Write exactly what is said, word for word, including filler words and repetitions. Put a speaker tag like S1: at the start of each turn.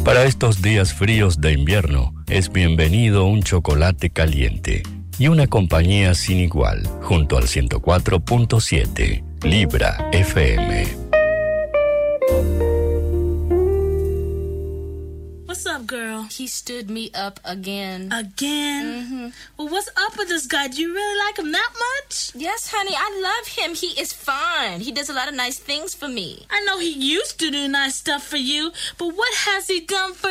S1: Para estos días fríos de invierno, es bienvenido un chocolate caliente y una compañía sin igual, junto al ciento cuatro punto siete, Libra F M.
S2: What's up, girl?
S3: He stood me up again.
S2: Again?
S3: Mm-hmm.
S2: Well, what's up with this guy? Do you really like him that much?
S3: Yes, honey, I love him. He is fine. He does a lot of nice things for me.
S2: I know he used to do nice stuff for you, but what has he done for